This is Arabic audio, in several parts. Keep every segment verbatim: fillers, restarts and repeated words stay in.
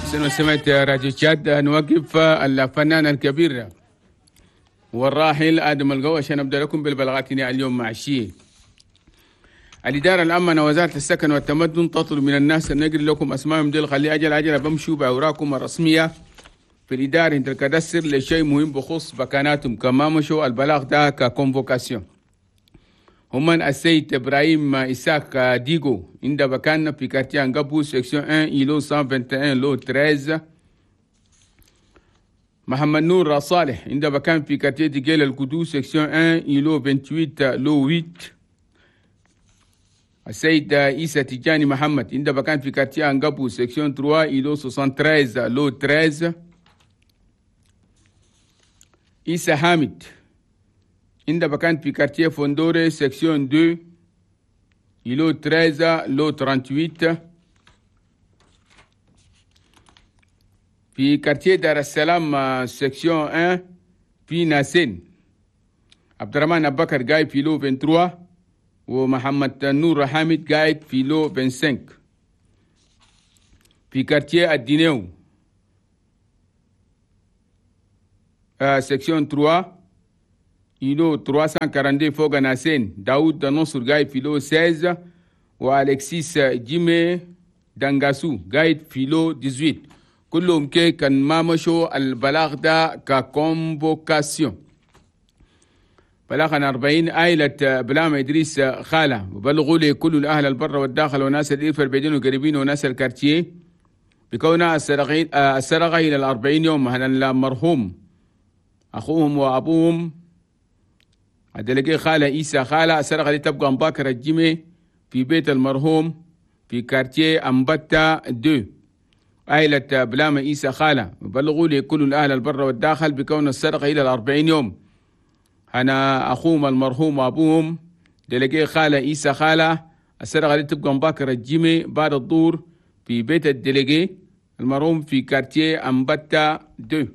سمعت راديو تشاد. نوقف الفنان الكبير والراحل آدم القوي عشان أبدأ لكم بالبلاغات اليوم مع الشيء. الإدارة الأمنة وزارة السكن والتمدن تطلب من الناس أن نقل لكم أسمائهم دي خلي أجل أجل بمشوا بأوراقهم الرسمية في الإدارة انت الكدسر لشيء مهم بخصوص بكاناتهم كما مشوا البلاغ ده ككونفوكاسيون. هم السيد إبراهيم إساق ديغو عند بكان في كارتيه انقبو سيكسيون واحد إيلو مئة وواحد وعشرين لو ثلاثة. محمد نور صالح عند بكان في كارتيه ديجيل القدوس سيكسيون واحد إيلو ثمانية وعشرين لو ثمانية. السيد إيسا تيجاني محمد عند بكان في كارتيه انقبو سيكسيون ثلاثة إيلو ثلاثة وستين لو ثلاثة. إيسا حامد عند بكان في كارتيه فوندوري سيكسيون اثنين إيلو ثلاثة لو ثمانية وثلاثين. في كارتيه دار السلام سيكسيون واحد في ناسين عبد الرحمن أبو بكر قايد في لو ثلاثة وعشرين ومحمد نور حامد قايد في لو خمسة وعشرين. في كارتيه الدينيو آه سيكسيون ثلاثة إيلو ثلاثمئة وأربعة وأربعين فوق ناسين داود نصر قايد في لو ستة عشر وألكسيس جيمي دانغاسو قايد في لو ثمانية عشر. كلهم كي كان ما مشوا البلاغ ده ككونفوكاسيون. بلغنا أربعين عائلة بلام إدريس خالة وبلغوا لي كل الأهل البر والداخل وناس الإرفا البعيدين والقريبين وناس الكارتيه بكونها السرقة إلى الأربعين يوم هنا المرحوم أخوهم وأبوهم الدلقي خالة إيسا خالة السرقة دي تبقى مباكرة الجمع في بيت المرحوم في كارتيه أمبتا اثنين. عائلة بلام إيسا خالة بلغوا لي كل الأهل البر والداخل بكون السرقة إلى الأربعين يوم أنا أخوهم المرحوم وأبوهم دلقي خالة إيسا خالة السرقة دي تبقى مباكرة الجمع بعد الظهر في بيت الدلقي المرحوم في كارتيه أمبتا اثنين.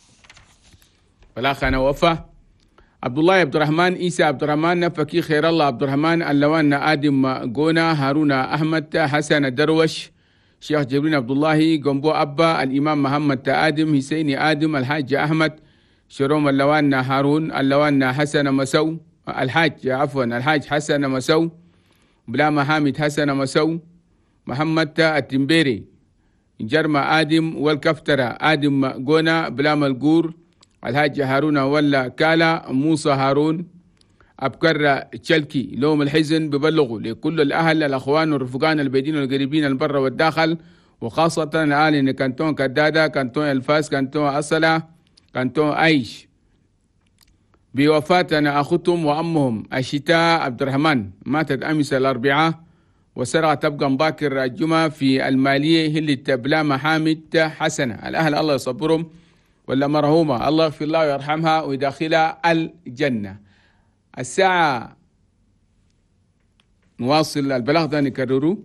فلاخ أنا وفا عبد الله عبد الرحمن إيسا عبد الرحمن فكي خير الله عبد الرحمن اللوان آدم قونا هارون أحمد حسن دروش شيخ جبرين عبد الله قنبو أبا الإمام محمد آدم حسيني آدم الحاج أحمد شروم اللوان هارون اللوان حسن مسو الحاج عفوا الحاج حسن مسو بلا حامد حسن مسو محمد التنبيري جرم آدم والكفترة آدم قونا بلا ملقور الحاج هارون ولا كالا موسى هارون أبكر تشلكي لوم الحزن ببلغوا لكل الأهل الأخوان والرفقان البيدين والقريبين البر والداخل وخاصة الآن كانتون كدادة كانتون الفاس كانتون أصلة كانتون عيش بوفاتنا أخوتهم وأمهم الشتاء عبد الرحمن ماتت أمس الأربعاء وسرعة تبقى مباكر الجمعة في المالية هلة بلام حامد حسنة. الأهل الله يصبرهم ولا مرهومة الله يغفر الله ويرحمها ويدخلها الجنة. الساعة نواصل البلاغ ده نكرره.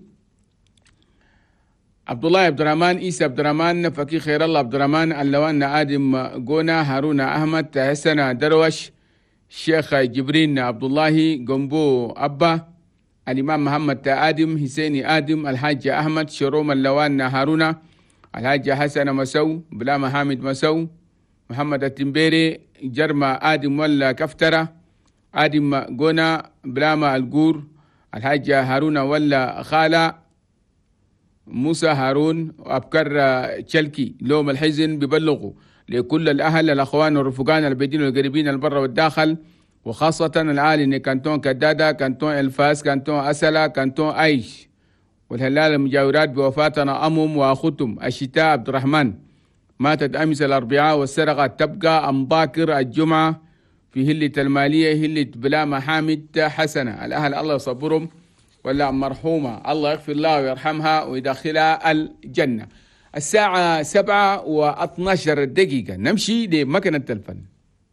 عبد الله عبد الرحمن إيسا عبد الرحمن فكي خير الله عبد الرحمن اللوان آدم قونا هارون أحمد حسن دروش شيخ جبرين عبد الله قنبو أبا الإمام محمد آدم حسيني آدم الحاج أحمد شروم اللوان هارون الحاج حسن مسو بلا محمد مسو محمد التنبيري جرم آدم ولا كفترة آدم قونا بلاما القور الحاج هارون ولا خالة موسى هارون وأبكر تشلكي لوم الحزن ببلغوا لكل الأهل الأخوان والرفقان البيدين والقريبين البر والداخل وخاصة العالي كانتون كدادة كانتون الفاس كانتون أسلة كانتون عيش والهلال المجاورات بوفاتنا أمهم وأخوتهم الشتاء عبد الرحمن ماتت أمس الأربعاء والسرقة تبقى أمباكر الجمعة في هلة المالية هلة بلا حامد حسنة. الأهل الله يصبرهم ولا مرحومة الله يغفر الله ويرحمها ويدخلها الجنة. الساعة سبعة واثنى عشر دقيقة نمشي لمكنة الفن.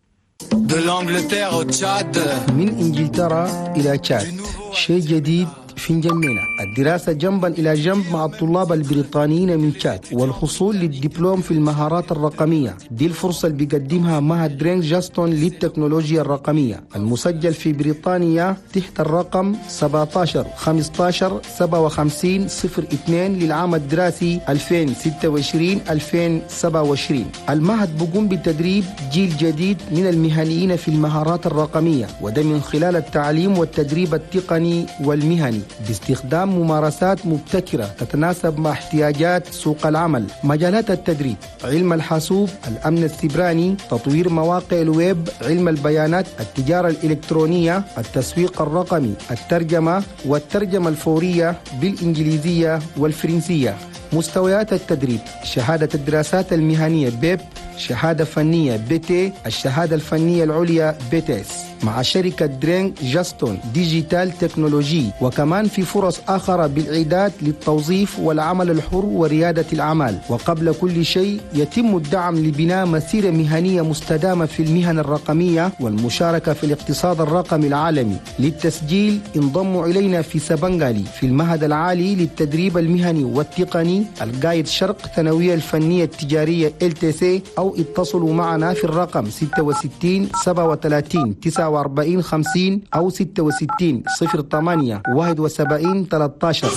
من إنجلترا إلى تشاد شيء جديد في نجمينا الدراسة جنبا إلى جنب مع الطلاب البريطانيين من تشاد والحصول للدبلوم في المهارات الرقمية. دي الفرصة اللي بيقدمها معهد درينك جاستون للتكنولوجيا الرقمية المسجل في بريطانيا تحت الرقم سبعة عشر خمسة عشر سبعة وخمسين صفر اثنين للعام الدراسي ألفين وستة وعشرين ألفين وسبعة وعشرين. المعهد بيقوم بتدريب جيل جديد من المهنيين في المهارات الرقمية، وده من خلال التعليم والتدريب التقني والمهني باستخدام ممارسات مبتكرة تتناسب مع احتياجات سوق العمل. مجالات التدريب: علم الحاسوب، الأمن السيبراني، تطوير مواقع الويب، علم البيانات، التجارة الإلكترونية، التسويق الرقمي، الترجمة والترجمة الفورية بالإنجليزية والفرنسية. مستويات التدريب: شهادة الدراسات المهنية بيب، شهادة فنية بيتي، الشهادة الفنية العليا بيتيس، مع شركة درينك جاستون ديجيتال تكنولوجي. وكمان في فرص آخرى بالإعداد للتوظيف والعمل الحر وريادة الأعمال. وقبل كل شيء يتم الدعم لبناء مسيرة مهنية مستدامة في المهن الرقمية والمشاركة في الاقتصاد الرقمي العالمي. للتسجيل انضموا إلينا في سبنغالي في المعهد العالي للتدريب المهني والتقني القايد شرق ثانوية الفنية التجارية إل تي سي، أو اتصلوا معنا في الرقم ستة وستين سبعة وثلاثين تسعة وأربعين خمسين أو ستة وستين صفر ثمانية واحد وسبعين ثلاثة عشر.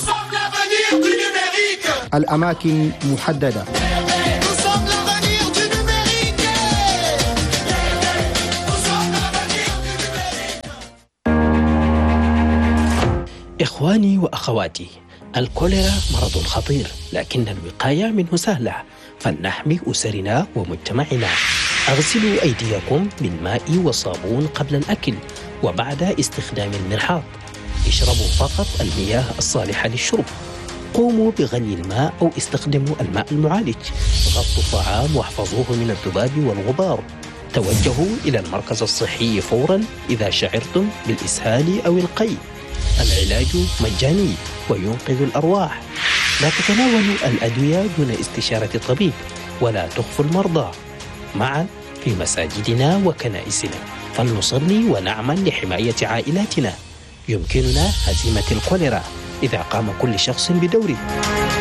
الأماكن محددة. إخواني وأخواتي، الكوليرا مرض خطير، لكن الوقاية منه سهلة، فلنحمي أسرنا ومجتمعنا. اغسلوا أيديكم بالماء والصابون قبل الأكل وبعد استخدام المرحاض. اشربوا فقط المياه الصالحة للشرب. قوموا بغلي الماء أو استخدموا الماء المعالج. غطوا الطعام واحفظوه من الذباب والغبار. توجهوا إلى المركز الصحي فورا إذا شعرتم بالإسهال أو القيء. العلاج مجاني وينقذ الأرواح. لا تتناولوا الأدوية دون استشارة طبيب، ولا تخفوا المرضى. معا في مساجدنا وكنائسنا فلنصلي ونعمل لحماية عائلاتنا. يمكننا هزيمة الكوليرا إذا قام كل شخص بدوره.